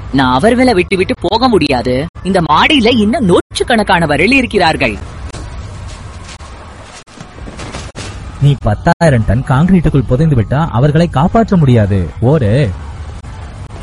நான் அவர்களை விட்டு விட்டு போக முடியாது. இந்த மாடியில இன்னும் நூற்றுக்கணக்கானவர்கள் இருக்கிறார்கள். நீ 10,000 டன் கான்கிரீட்டுக்குள் புதைந்து விட்டா அவர்களை காப்பாற்ற முடியாது. ஓடு.